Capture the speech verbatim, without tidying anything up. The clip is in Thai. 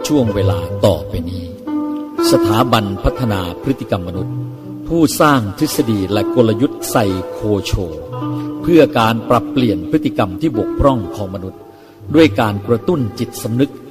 ช่วงเวลาต่อไปนี้สถาบันพัฒนาพฤติกรรมมนุษย์ผู้สร้างทฤษฎีและกลยุทธ์ไซโคโชเพื่อการปรับเปลี่ยนพฤติกรรมที่บกพร่องของมนุษย์ด้วยการกระตุ้นจิตสำนึก